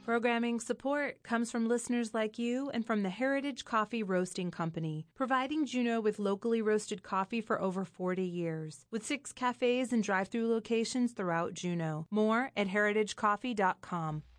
Programming support comes from listeners like you and from the Heritage Coffee Roasting Company, providing Juneau with locally roasted coffee for over 40 years, with 6 cafes and drive-through locations throughout Juneau. More at heritagecoffee.com.